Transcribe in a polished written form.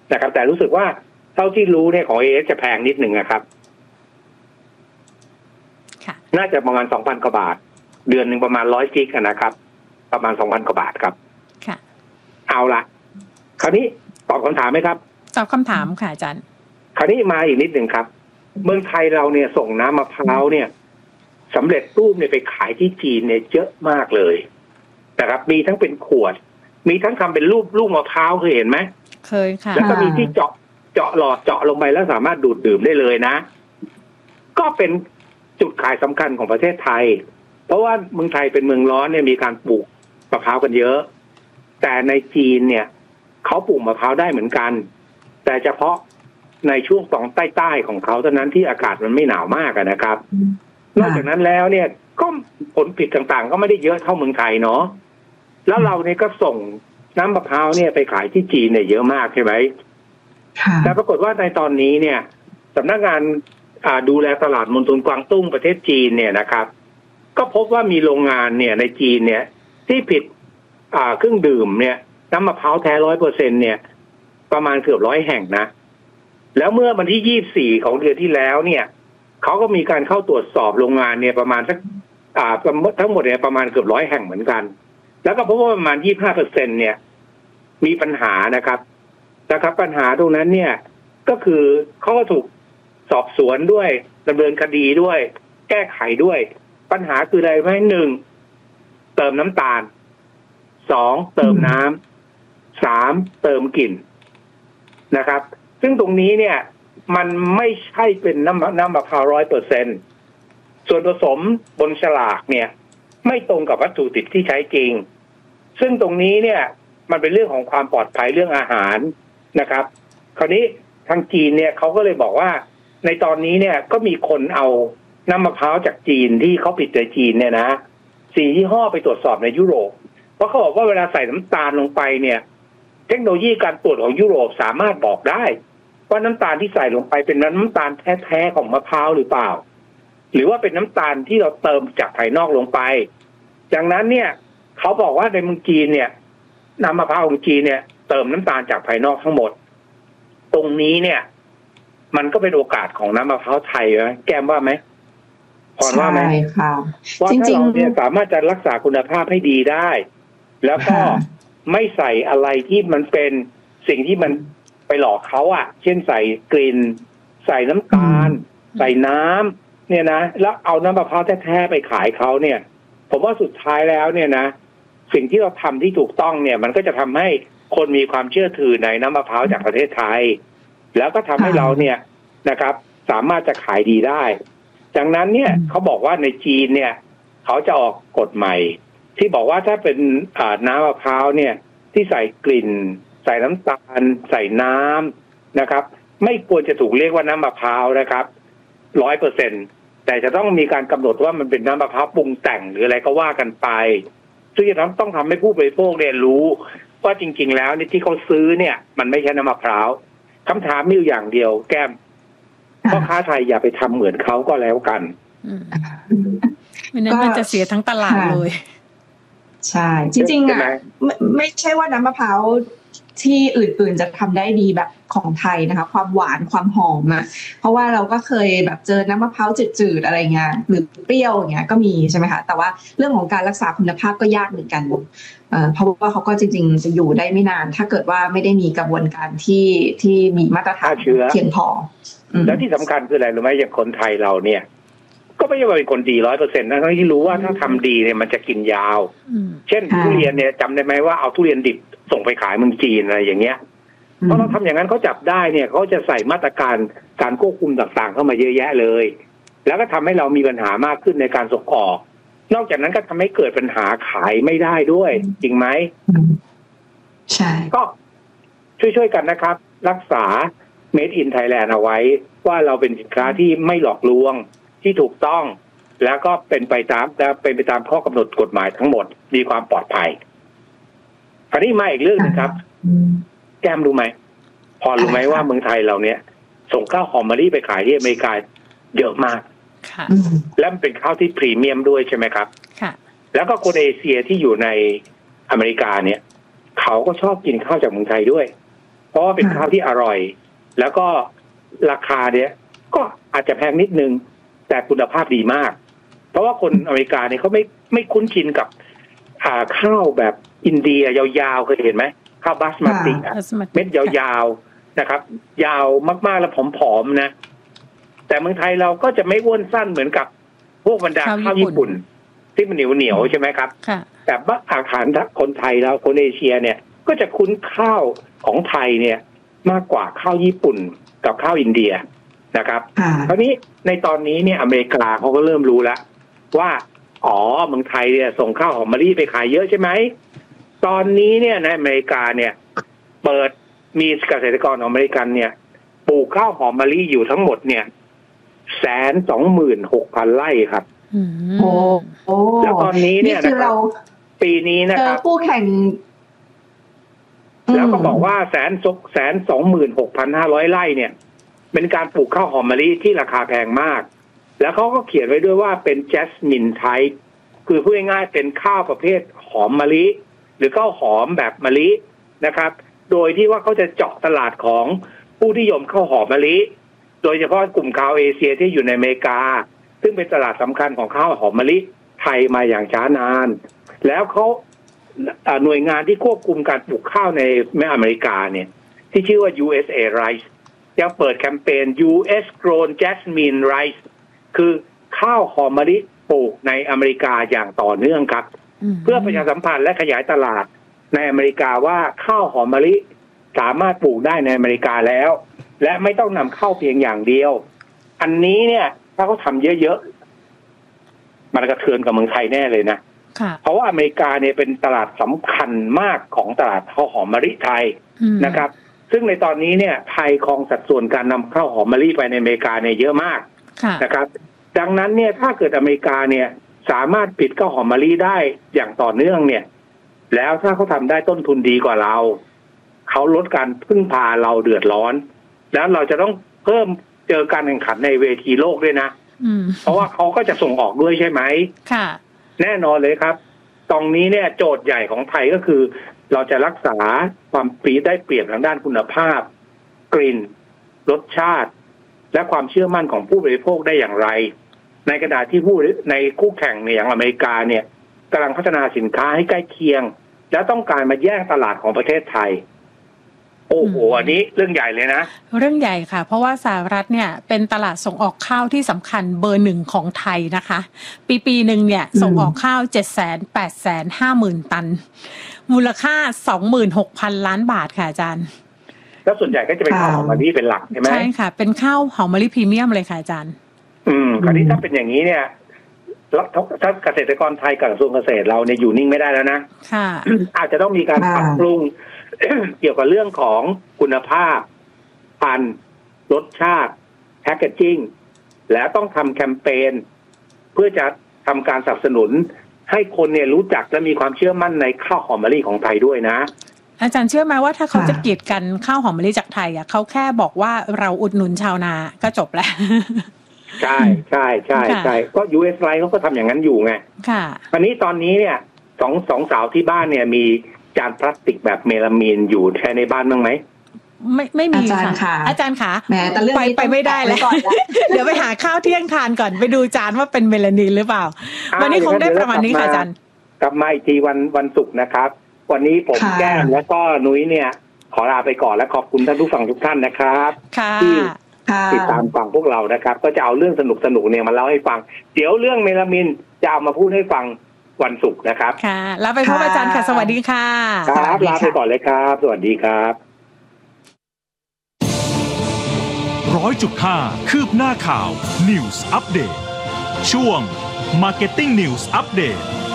นะครับแต่รู้สึกว่าเท่าที่รู้เนี่ยของ AS จะแพงนิดหนึ่งนะครับน่าจะประมาณ 2,000 กว่าบาทเดือนหนึ่งประมาณ100 กิกนะครับประมาณ 2,000 กว่าบาทครับค่ะเอาละคราวนี้ตอบคำถามไหมครับตอบคำถามค่ะอาจารย์คราวนี้มาอีกนิดหนึ่งครับเมืองไทยเราเนี่ยส่งน้ำมะพร้าวเนี่ยสำเร็จรูปเนี่ยไปขายที่จีนเนี่ยเยอะมากเลยนะครับมีทั้งเป็นขวดมีทั้งทำเป็นรูปลูกมะพร้าวเคยเห็นไหมเคยค่ะแล้วก็มีที่เจาะหลอดเจาะลงไปแล้วสามารถดูดดื่มได้เลยนะก็เป็นจุดขายสำคัญของประเทศไทยเพราะว่าเมืองไทยเป็นเมืองร้อนเนี่ยมีการปลูกมะพร้าวกันเยอะแต่ในจีนเนี่ยเขาปลูกมะพร้าวได้เหมือนกันแต่เฉพาะในช่วงตอนใต้ๆของเขาเท่านั้นที่อากาศมันไม่หนาวมากนะครับนอกจากนั้นแล้วเนี่ยก็ผลผลิตต่างๆก็ไม่ได้เยอะเท่าเมืองไทยเนาะแล้วเราเนี่ยก็ส่งน้ำมะพร้าวเนี่ยไปขายที่จีนเนี่ยเยอะมากใช่ไหมแต่ปรากฏว่าในตอนนี้เนี่ยสำนักงานดูแลตลาดมณฑลกวางตุ้งประเทศจีนเนี่ยนะครับก็พบว่ามีโรงงานเนี่ยในจีนเนี่ยที่ผิดเครื่องดื่มเนี่ยน้ำมะพร้าวแท้ 100% เนี่ยประมาณเกือบ100 แห่งนะแล้วเมื่อวันที่24ของเดือนที่แล้วเนี่ยเขาก็มีการเข้าตรวจสอบโรงงานเนี่ยประมาณสักทั้งหมดเนี่ยประมาณเกือบ100 แห่งเหมือนกันแล้วก็พบว่าประมาณ 25% เนี่ยมีปัญหานะครับปัญหาตรงนั้นเนี่ยก็คือเขาก็ถูกสอบสวนด้วยดำเนินคดีด้วยแก้ไขด้วยปัญหาคืออะไรไหม1เติมน้ำตาล2เติมน้ำ3เติมกลิ่นนะครับซึ่งตรงนี้เนี่ยมันไม่ใช่เป็นน้ำมะพร้าว 100% ส่วนผสมบนฉลากเนี่ยไม่ตรงกับวัตถุดิบที่ใช้จริงซึ่งตรงนี้เนี่ยมันเป็นเรื่องของความปลอดภัยเรื่องอาหารนะครับคราวนี้ทางจีนเนี่ยเขาก็เลยบอกว่าในตอนนี้เนี่ยก็มีคนเอาน้ำมะพร้าวจากจีนที่เขาผิดในจีนเนี่ยนะ4 ยี่ห้อไปตรวจสอบในยุโรปเพราะเขาบอกว่าเวลาใส่น้ำตาลลงไปเนี่ยเทคโนโลยีการตรวจของยุโรปสามารถบอกได้ว่าน้ำตาลที่ใส่ลงไปเป็นน้ำตาลแท้ๆของมะพร้าวหรือเปล่าหรือว่าเป็นน้ำตาลที่เราเติมจากภายนอกลงไปดังนั้นเนี่ยเขาบอกว่าในเมืองจีนเนี่ยน้ำมะพร้าวของจีนเนี่ยเติมน้ำตาลจากภายนอกทั้งหมดตรงนี้เนี่ยมันก็เป็นโอกาสของน้ำมะพร้าวไทยนะแก้มว่าไหมพรว่าไหมใช่ค่ะว่าถ้าเราเนี่ยสามารถจะรักษาคุณภาพให้ดีได้แล้วก็ไม่ใส่อะไรที่มันเป็นสิ่งที่มันไปหลอกเขาอ่ะเช่นใส่กลิ่นใส่น้ำตาลใส่น้ำเนี่ยนะแล้วเอาน้ำมะพร้าวแท้ๆไปขายเขาเนี่ยผมว่าสุดท้ายแล้วเนี่ยนะสิ่งที่เราทำที่ถูกต้องเนี่ยมันก็จะทำให้คนมีความเชื่อถือในน้ำมะพร้าวจากประเทศไทยแล้วก็ทำให้เราเนี่ยนะครับสามารถจะขายดีได้ดังนั้นเนี่ยเขาบอกว่าในจีนเนี่ยเขาจะออกกฎใหม่ที่บอกว่าถ้าเป็นน้ำมะพร้าวเนี่ยที่ใส่กลิ่นใส่น้ำตาลใส่น้ำนะครับไม่ควรจะถูกเรียกว่าน้ำมะพร้าวนะครับ 100% แต่จะต้องมีการกำหนดว่ามันเป็นน้ำมะพร้าวปรุงแต่งหรืออะไรก็ว่ากันไปซึ่งจะต้องทำให้ผู้บริโภคเรียนรู้ว่าจริงๆแล้วนี่ที่เขาซื้อเนี่ยมันไม่ใช่น้ำมะพร้าวคำถามมีอยู่อย่างเดียวแก้มพ่อค้าไทยอย่าไปทำเหมือนเขาก็แล้วกันไม่นั้นน่าจะเสียทั้งตลาดเลยใช่จริงๆอ่ะไม่ใช่ว่าน้ำมะพร้าวที่อื่นๆจะทำได้ดีแบบของไทยนะคะความหวานความหอมอ่ะเพราะว่าเราก็เคยแบบเจอน้ำมะพร้าวจืดๆอะไรเงี้ยหรือเปรี้ยวอย่างเงี้ยก็มีใช่ไหมคะแต่ว่าเรื่องของการรักษาคุณภาพก็ยากเหมือนกันเพราะว่าเขาก็จริงๆจะอยู่ได้ไม่นานถ้าเกิดว่าไม่ได้มีกระบวนการที่มีมาตรฐานเพียงพอแล้วที่สำคัญคืออะไรรู้ไหมอย่างคนไทยเราเนี่ยก็ไม่ใช่ว่าเป็นคนดี 100% นะทั้งที่รู้ว่าถ้าทำดีเนี่ยมันจะกินยาวเช่นทุเรียนเนี่ยจำได้ไหมว่าเอาทุเรียนดิบส่งไปขายเมืองจีนอะไรอย่างเงี้ยเพราะเราทำอย่างนั้นเขาจับได้เนี่ยเขาจะใส่มาตรการการควบคุมต่างๆเข้ามาเยอะแยะเลยแล้วก็ทำให้เรามีปัญหามากขึ้นในการส่งออกนอกจากนั้นก็ทำให้เกิดปัญหาขายไม่ได้ด้วยจริงไหมใช่ก็ช่วยๆกันนะครับรักษา Made in Thailand เอาไว้ว่าเราเป็นสินค้าที่ไม่หลอกลวงที่ถูกต้องแล้วก็เป็นไปตามข้อกำหนดกฎหมายทั้งหมดมีความปลอดภัยคราวนี้มาอีกเรื่องนึงครับแก้มรู้ไหมพอรู้ไหมว่าเมืองไทยเราเนี่ยส่งข้าวหอมมะลิไปขายที่อเมริกาเยอะมากแล้วมันเป็นข้าวที่พรีเมียมด้วยใช่ไหมครับแล้วก็คนเอเชียที่อยู่ในอเมริกาเนี่ยเขาก็ชอบกินข้าวจากเมืองไทยด้วยเพราะว่าเป็นข้าวที่อร่อยแล้วก็ราคาเนี่ยก็อาจจะแพงนิดนึงแต่คุณภาพดีมากเพราะว่าคนอเมริกาเนี่ยเขาไม่คุ้นชินกับข้าวแบบอินเดียยาวๆเคยเห็นไหมข้าวบาสมาติเม็ดยาวๆนะครับยาวมากๆแล้วผอมๆนะแต่เมืองไทยเราก็จะไม่อ้วนสั้นเหมือนกับพวกบรรดาข้าวญี่ปุ่นที่มันเหนียวใช่ไหมครับแต่อาหารคนไทยแล้วคนเอเชียเนี่ยก็จะคุ้นข้าวของไทยเนี่ยมากกว่าข้าวญี่ปุ่นกับข้าวอินเดียนะครับคราวนี้ในตอนนี้เนี่ยอเมริกาเขาก็เริ่มรู้แล้วว่าเมืองไทยเนี่ยส่งข้าวหอมมะลิไปขายเยอะใช่ไหมตอนนี้เนี่ยในอเมริกาเนี่ยเปิดมีเกษตรกรอเมริกันเนี่ยปลูกข้าวหอมมะลิอยู่ทั้งหมดเนี่ย126,000 ไร่ครับโอ้แล้วตอนนี้เนี่ยนะครับปีนี้นะครับคู่แข่งแล้วก็บอกว่า126,500 ไร่เนี่ยเป็นการปลูกข้าวหอมมะลิที่ราคาแพงมากแล้วเขาก็เขียนไว้ด้วยว่าเป็นแจสมินไทป์คือพูดง่ายๆเป็นข้าวประเภทหอมมะลิหรือข้าวหอมแบบมะลินะครับโดยที่ว่าเขาจะเจาะตลาดของผู้นิยมข้าวหอมมะลิโดยเฉพาะกลุ่มชาวเอเชียที่อยู่ในอเมริกาซึ่งเป็นตลาดสำคัญของข้าวหอมมะลิไทยมาอย่างช้านานแล้วเขาหน่วยงานที่ควบคุมการปลูกข้าวในอเมริกาเนี่ยที่ชื่อว่า USA Rice ยังเปิดแคมเปญ US Grown Jasmine Rice คือข้าวหอมมะลิปลูกในอเมริกาอย่างต่อเนื่องครับเพื่อประชาสัมพันธ์และขยายตลาดในอเมริกาว่าข้าวหอมมะลิสามารถปลูกได้ในอเมริกาแล้วและไม่ต้องนำเข้าเพียงอย่างเดียวอันนี้เนี่ยถ้าเขาทำเยอะๆมันกระเทือนกับเมืองไทยแน่เลยนะเพราะว่าอเมริกาเนี่ยเป็นตลาดสำคัญมากของตลาดข้าวหอมมะลิไทยนะครับซึ่งในตอนนี้เนี่ยไทยครองสัดส่วนการนำข้าวหอมมะลิไปในอเมริกาเนี่ยเยอะมากนะครับดังนั้นเนี่ยถ้าเกิดอเมริกาเนี่ยสามารถผลิตข้าวหอมมะลิได้อย่างต่อเนื่องเนี่ยแล้วถ้าเขาทำได้ต้นทุนดีกว่าเราเขาลดการพึ่งพาเราเดือดร้อนแล้วเราจะต้องเพิ่มเจอการแข่งขันในเวทีโลกด้วยนะเพราะว่าเขาก็จะส่งออกด้วยใช่ไหมค่ะแน่นอนเลยครับตรงนี้เนี่ยโจทย์ใหญ่ของไทยก็คือเราจะรักษาความได้เปรียบทางด้านคุณภาพกลิ่นรสชาติและความเชื่อมั่นของผู้บริโภคได้อย่างไรในขณะที่ในคู่แข่งเนี่ยอย่างอเมริกาเนี่ยกำลังพัฒนาสินค้าให้ใกล้เคียงและต้องการมาแย่งตลาดของประเทศไทยโอ้โหอันนี้เรื่องใหญ่เลยนะเรื่องใหญ่ค่ะเพราะว่าสหรัฐเนี่ยเป็นตลาดส่งออกข้าวที่สำคัญเบอร์หนึ่งของไทยนะคะปีหนึ่งเนี่ยส่งออกข้าว 750,000 ตันมูลค่า 26,000 ล้านบาทค่ะอาจารย์แล้วส่วนใหญ่ก็จะเป็นข้าวหอมมะลิเป็นหลักใช่ไหมใช่ค่ะเป็นข้าวหอมมะลิพรีเมียมเลยค่ะอาจารย์คราวนี้ถ้าเป็นอย่างนี้เนี่ยถ้าเกษตรกรไทยกับกระทรวงเกษตรเราเนี่ยอยู่นิ่งไม่ได้แล้วนะค่ะอาจจะต้องมีการปรับปรุงเกี่ยวกับเรื่องของคุณภาพพันธุ์รสชาติแพคเกจจิ้งและต้องทำแคมเปญเพื่อจะทำการสนับสนุนให้คนเนี่ยรู้จักและมีความเชื่อมั่นในข้าวหอมมะลิของไทยด้วยนะอาจารย์เชื่อไหมว่าถ้าเขาจะกีดกันข้าวหอมมะลิจากไทยอ่ะเขาแค่บอกว่าเราอุดหนุนชาวนาก็จบแล้วใช่ใช่ใช่ใช่ก็ US Rice เขาก็ทำอย่างนั้นอยู่ไงค่ะอันนี้ตอนนี้เนี่ยสองสาวที่บ้านเนี่ยมีจานพลาสติกแบบเมลามีนอยู่ใช้ในบ้านบ้างไหมไม่มีค่ะอาจารย์ค่ะไปไม่ได้แล้วเดี๋ยวไปหาข้าวเที่ยงทานก่อนไปดูจานว่าเป็นเมลามีนหรือเปล่าวันนี้คงได้ประมาณนี้ค่ะอาจารย์กลับมาอีกทีวันศุกร์นะครับวันนี้ผมแก้มแล้วก็นุ้ยเนี่ยขอลาไปก่อนและขอบคุณท่านผู้ฟังทุกท่านนะครับที่ติดตามฟังพวกเรานะครับก็จะเอาเรื่องสนุกเนี่ยมาเล่าให้ฟังเดี๋ยวเรื่องเมลามีนจะเอามาพูดให้ฟังวันศุกร์นะครับค่ะลาไปพบอาจารย์ค่ะสวัสดีค่ะครับลาไปก่อนเลยครับสวัสดีครับ 100.5 คืบหน้าข่าว News Update ช่วง Marketing News Update